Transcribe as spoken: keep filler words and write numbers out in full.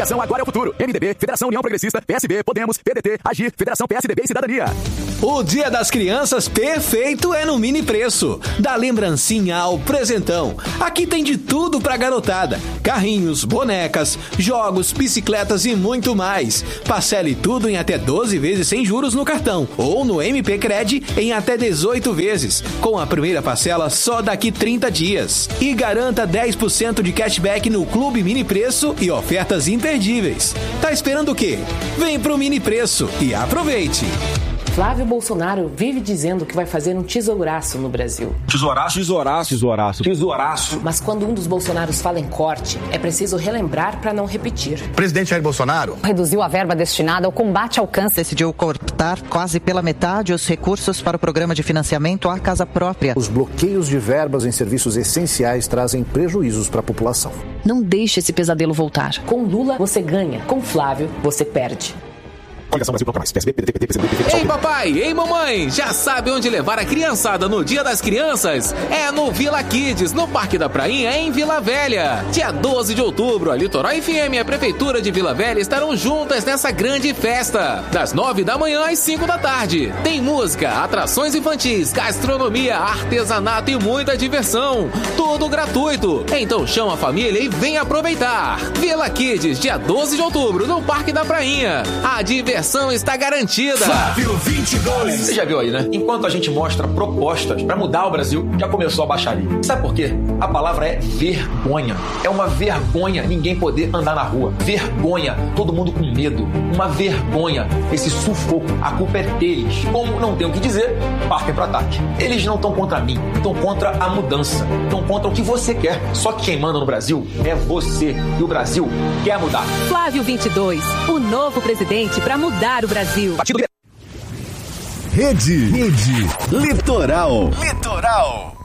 Coligação Agora é o Futuro. M D B, Federação União Progressista, P S B, Podemos, P D T, Agir, Federação P S D B e Cidadania. O Dia das Crianças perfeito é no Mini Preço. Da lembrancinha ao presentão. Aqui tem de tudo pra garotada. Carrinhos, bonecas, jogos, bicicletas e muito mais. Parcele tudo em até doze vezes sem juros no cartão. Ou no M P Cred em até dezoito vezes. Com a primeira parcela só daqui trinta dias. E garanta dez por cento de cashback no Clube Mini Preço e ofertas imperdíveis. Tá esperando o quê? Vem pro Mini Preço e aproveite! Flávio Bolsonaro vive dizendo que vai fazer um tesouraço no Brasil. Tesouraço? Tesouraço. Tesouraço. Tesouraço. Mas quando um dos Bolsonaros fala em corte, é preciso relembrar para não repetir. Presidente Jair Bolsonaro reduziu a verba destinada ao combate ao câncer. Decidiu cortar quase pela metade os recursos para o programa de financiamento à casa própria. Os bloqueios de verbas em serviços essenciais trazem prejuízos para a população. Não deixe esse pesadelo voltar. Com Lula, você ganha. Com Flávio, você perde. Coligação Brasil Mais, P S B, P D T, P T, P C B, P T, Ei papai, ei mamãe, já sabe onde levar a criançada no Dia das Crianças? É no Vila Kids, no Parque da Prainha, em Vila Velha. Dia doze de outubro, a Litoral F M e a Prefeitura de Vila Velha estarão juntas nessa grande festa. Das nove da manhã às cinco da tarde. Tem música, atrações infantis, gastronomia, artesanato e muita diversão. Tudo gratuito. Então chama a família e vem aproveitar. Vila Kids, dia doze de outubro, no Parque da Prainha. A diversão está garantida. Flávio vinte e dois. Você já viu aí, né? Enquanto a gente mostra propostas pra mudar o Brasil, já começou a baixaria. Sabe por quê? A palavra é vergonha. É uma vergonha ninguém poder andar na rua. Vergonha. Todo mundo com medo. Uma vergonha. Esse sufoco. A culpa é deles. Como não tem o que dizer, partem pro ataque. Eles não estão contra mim. Estão contra a mudança. Estão contra o que você quer. Só que quem manda no Brasil é você. E o Brasil quer mudar. Flávio vinte e dois. O novo presidente pra mudar. Mudar o Brasil. Partido... Rede, Rede Litoral. Litoral.